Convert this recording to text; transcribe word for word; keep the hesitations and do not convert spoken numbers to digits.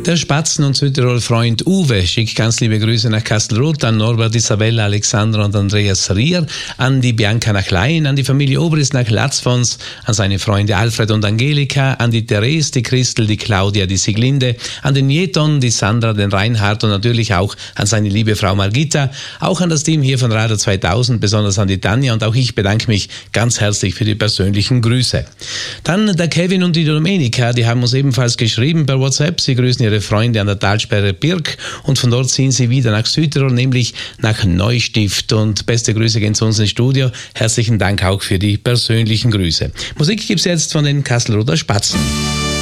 Der Spatzen- und Südtirol-Freund Uwe schickt ganz liebe Grüße nach Kastelruth an Norbert, Isabella, Alexandra und Andreas Rier, an die Bianca nach Laien, an die Familie Obrist nach Latzfons, an seine Freunde Alfred und Angelika, an die Therese, die Christel, die Claudia, die Siglinde, an den Jeton, die Sandra, den Reinhard und natürlich auch an seine liebe Frau Margita, auch an das Team hier von Radio zweitausend, besonders an die Tanja, und auch ich bedanke mich ganz herzlich für die persönlichen Grüße. Dann der Kevin und die Domenica, die haben uns ebenfalls geschrieben per WhatsApp. Sie grüßen ihre Freunde an der Talsperre Birk und von dort ziehen sie wieder nach Südtirol, nämlich nach Neustift, und beste Grüße gehen zu uns ins Studio. Herzlichen Dank auch für die persönlichen Grüße. Musik gibt's jetzt von den Kastelruther Spatzen.